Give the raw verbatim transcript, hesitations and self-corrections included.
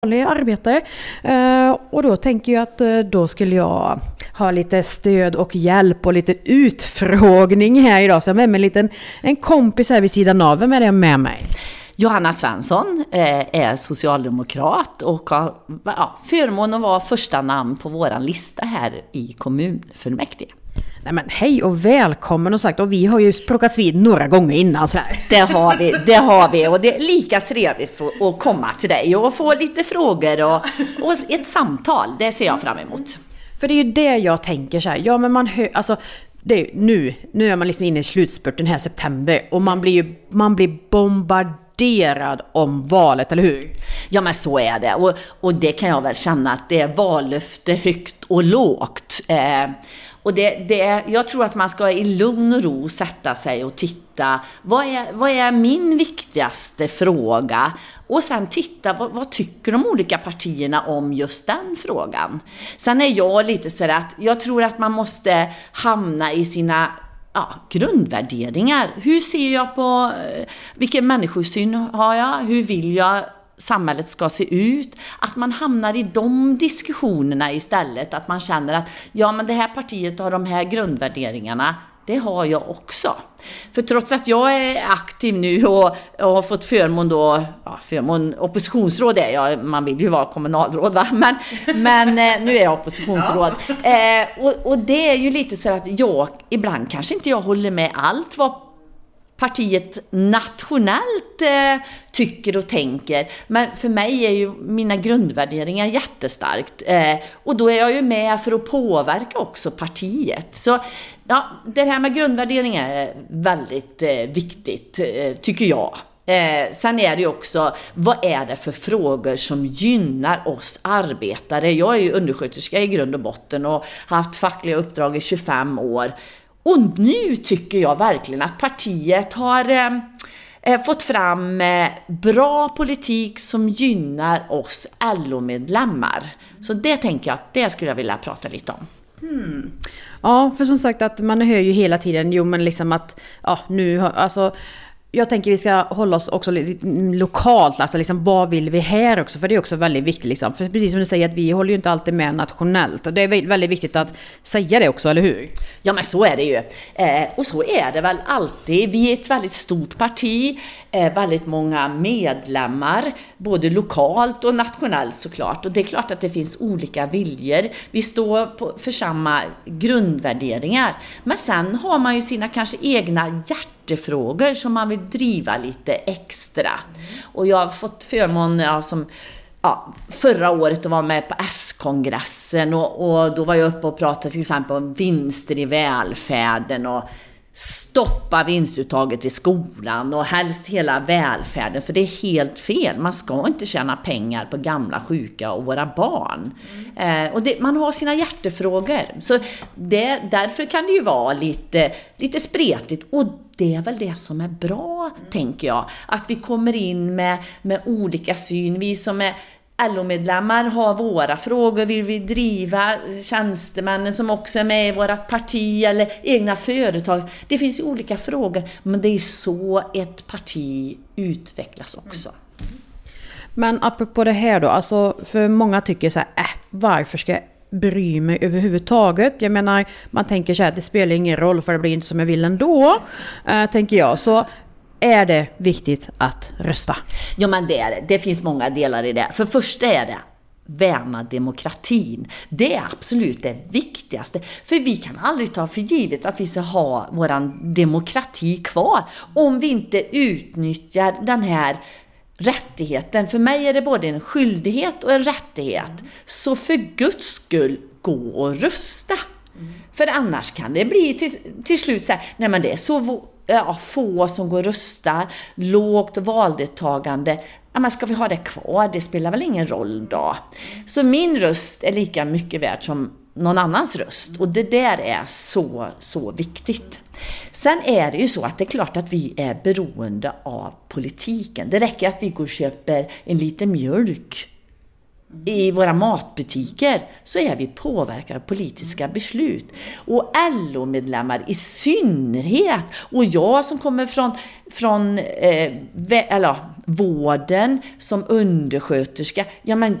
vanlig arbetare. Uh, och då tänker jag att uh, då skulle jag ha lite stöd och hjälp och lite utfrågning här idag. Så jag har med mig en liten en kompis här vid sidan av. Vem är det med mig? Johanna Svensson eh, är socialdemokrat och har ja, förmån att vara första namn på våran lista här i kommunfullmäktige. Nej men hej och välkommen och sagt, och vi har ju plockats vid några gånger innan så här. Det har vi, det har vi och det är lika trevligt för att komma till dig och få lite frågor och, och ett samtal, det ser jag fram emot. För det är ju det jag tänker så här, ja men man hör, alltså det är, nu, nu är man liksom inne i slutspurten här i september och man blir ju, man blir bombarderad om valet, eller hur? Ja men så är det och, och det kan jag väl känna att det är vallöfte högt och lågt. Eh, Och det, det, jag tror att man ska i lugn och ro sätta sig och titta. Vad är, vad är min viktigaste fråga? Och sen titta, vad, vad tycker de olika partierna om just den frågan? Sen är jag lite så att jag tror att man måste hamna i sina ja, grundvärderingar. Hur ser jag på, vilken människosyn har jag? Hur vill jag samhället ska se ut, att man hamnar i de diskussionerna istället, att man känner att ja men det här partiet har de här grundvärderingarna, det har jag också. För trots att jag är aktiv nu och, och har fått förmån då, ja förmån, oppositionsråd är jag, man vill ju vara kommunalråd va, men, men nu är jag oppositionsråd. Ja. Eh, och, och det är ju lite så att jag, ibland kanske inte jag håller med allt vad partiet nationellt eh, tycker och tänker. Men för mig är ju mina grundvärderingar jättestarkt. Eh, och då är jag ju med för att påverka också partiet. Så ja, det här med grundvärderingar är väldigt eh, viktigt, eh, tycker jag. Eh, sen är det ju också, vad är det för frågor som gynnar oss arbetare? Jag är ju undersköterska i grund och botten och har haft fackliga uppdrag i tjugofem år. Och nu tycker jag verkligen att partiet har eh, fått fram eh, bra politik som gynnar oss L O-medlemmar. Så det tänker jag att det skulle jag vilja prata lite om. Hmm. Ja, för som sagt att man hör ju hela tiden, jo men liksom att, ja nu, alltså jag tänker vi ska hålla oss också lite lokalt, alltså liksom vad vill vi här också, för det är också väldigt viktigt liksom, för precis som du säger att vi håller ju inte alltid med nationellt och det är väldigt viktigt att säga det också, eller hur? Ja men så är det ju, eh, och så är det väl alltid, vi är ett väldigt stort parti, eh, väldigt många medlemmar, både lokalt och nationellt såklart, och det är klart att det finns olika viljor, vi står på, för samma grundvärderingar, men sen har man ju sina kanske egna hjärtefrågor som man vill driva lite extra. Mm. Och jag har fått förmån ja, som ja, förra året att vara med på S-kongressen och, och då var jag uppe och pratade till exempel om vinster i välfärden och stoppa vinstuttaget i skolan och helst hela välfärden, för det är helt fel. Man ska inte tjäna pengar på gamla, sjuka och våra barn. Mm. Eh, och det, man har sina hjärtefrågor. Så det, därför kan det ju vara lite, lite spretigt. Och det är väl det som är bra, mm. tänker jag. Att vi kommer in med, med olika syn. Vi som är L O-medlemmar har våra frågor, vill vi driva, tjänstemännen som också är med i vårt parti eller egna företag. Det finns ju olika frågor, men det är så ett parti utvecklas också. Mm. Men apropå det här då, alltså för många tycker så här, äh, varför ska jag bry mig överhuvudtaget? Jag menar, man tänker så här, det spelar ingen roll för det blir inte som jag vill ändå, äh, tänker jag. Så är det viktigt att rösta? Ja men det är det. Det finns många delar i det. För första är det värna demokratin. Det är absolut det viktigaste. För vi kan aldrig ta för givet att vi ska ha våran demokrati kvar om vi inte utnyttjar den här rättigheten. För mig är det både en skyldighet och en rättighet. Så för Guds skull, gå och rösta. Mm. För annars kan det bli till, till slut så här, nej men det är så ja, få som går och röstar, lågt valdeltagande. Ja, men ska vi ha det kvar? Det spelar väl ingen roll då. Så min röst är lika mycket värd som någon annans röst. Och det där är så, så viktigt. Sen är det ju så att det är klart att vi är beroende av politiken. Det räcker att vi går och köper en liten mjölk i våra matbutiker så är vi påverkade av politiska beslut. Och L O-medlemmar i synnerhet. Och jag som kommer från, från eh, eller, vården som undersköterska. Ja, men